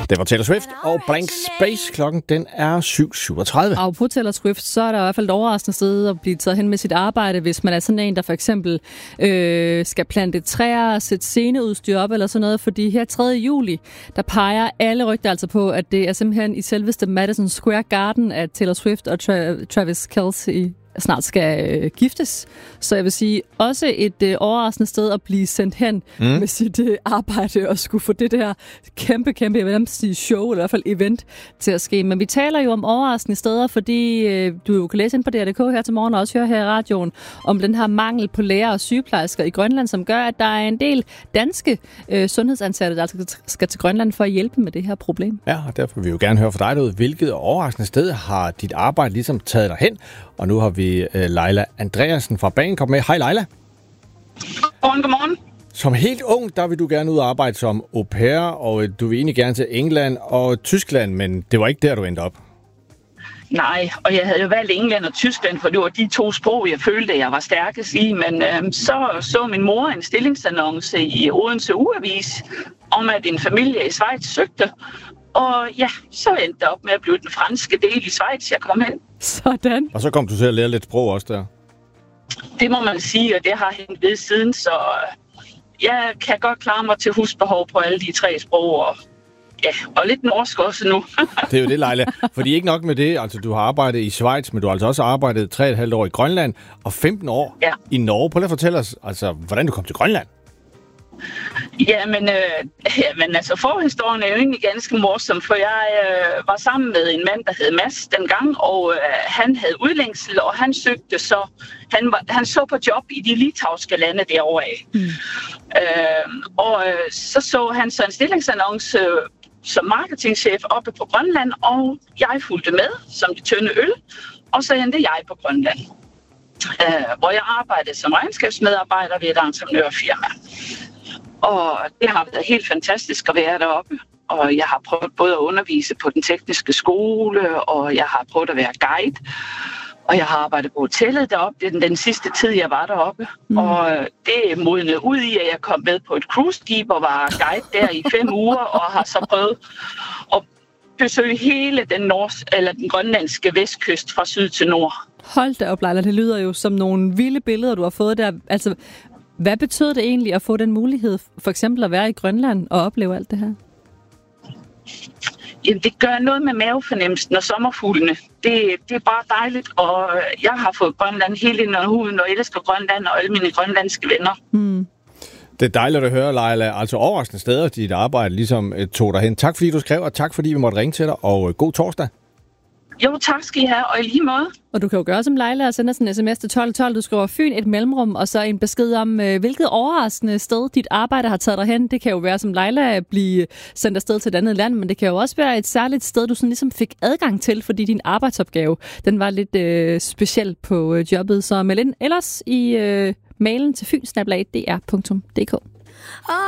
Det var Taylor Swift og Blank Space. Klokken den er 7:37. Og på Taylor Swift, så er der i hvert fald et overraskende sted at blive taget hen med sit arbejde, hvis man er sådan en, der for eksempel skal plante træer, sætte sceneudstyr op eller sådan noget. Fordi her 3. juli, der peger alle rygter altså på, at det er simpelthen i selveste Madison Square Garden, at Taylor Swift og Travis Kelce snart skal giftes. Så jeg vil sige, også et overraskende sted at blive sendt hen med sit arbejde og skulle få det der kæmpe show, eller i hvert fald event til at ske. Men vi taler jo om overraskende steder, fordi du jo kan læse ind på DR.dk her til morgen og også høre her i radioen om den her mangel på læger og sygeplejersker i Grønland, som gør, at der er en del danske sundhedsansatte, der skal til Grønland for at hjælpe med det her problem. Ja, og derfor vil vi jo gerne høre fra dig derude, hvilket overraskende sted har dit arbejde ligesom taget dig hen? Og nu har vi Leila Andreasen fra Bagenkop med. Hej Leila. Godmorgen. Som helt ung, der vil du gerne ud og arbejde som au pair, og du vil egentlig gerne til England og Tyskland, men det var ikke der, du endte op. Nej, og jeg havde jo valgt England og Tyskland, for det var de 2 sprog, jeg følte, jeg var stærkest i. Men så min mor en stillingsannonce i Odense Ugeavis om, at en familie i Schweiz søgte. Og ja, så endte det op med at blive den franske del i Schweiz, jeg kom hen. Sådan. Og så kom du til at lære lidt sprog også der. Det må man sige, og det har hængt ved siden, så jeg kan godt klare mig til husbehov på alle de 3 sprog, og lidt norsk også nu. Det er jo det, Leila. Fordi ikke nok med det, altså du har arbejdet i Schweiz, men du har altså også arbejdet 3,5 år i Grønland og 15 år i Norge. Prøv lige at fortælle os, altså, hvordan du kom til Grønland. Jamen altså forhistorien er jo egentlig ganske morsom, for jeg var sammen med en mand, der hed Mads dengang, og han havde udlængsel, og han søgte så, han så på job i de litauiske lande derovre af. Så han så en stillingsannonce som marketingchef oppe på Grønland, og jeg fulgte med som det tynde øl, og så endte jeg på Grønland, hvor jeg arbejdede som regnskabsmedarbejder ved et entreprenørfirma. Og det har været helt fantastisk at være deroppe. Og jeg har prøvet både at undervise på den tekniske skole, og jeg har prøvet at være guide. Og jeg har arbejdet på hotellet deroppe. Det er den sidste tid, jeg var deroppe. Og det modnede ud i, at jeg kom med på et cruiseskib og var guide der i 5 uger, og har så prøvet at besøge hele den grønlandske vestkyst fra syd til nord. Hold da op, Leila. Det lyder jo som nogle vilde billeder, du har fået der. Altså, hvad betød det egentlig at få den mulighed, for eksempel at være i Grønland og opleve alt det her? Jamen, det gør noget med mavefornemmelsen og sommerfuglene. Det er bare dejligt, og jeg har fået Grønland helt ind under huden og elsker Grønland og alle mine grønlandske venner. Det er dejligt at høre, Leila. Altså overraskende steder, dit arbejde ligesom tog dig hen. Tak fordi du skrev, og tak fordi vi måtte ringe til dig, og god torsdag. Jo, tak skal I have, og i lige måde. Og du kan jo gøre som Leila og sende os en sms til 1212. Du skriver Fyn et mellemrum, og så en besked om, hvilket overraskende sted dit arbejde har taget dig hen. Det kan jo være som Leila at blive sendt afsted til et andet land, men det kan jo også være et særligt sted, du sådan ligesom fik adgang til, fordi din arbejdsopgave, den var lidt speciel på jobbet. Så meld ind ellers i mailen til fyn@dr.dk.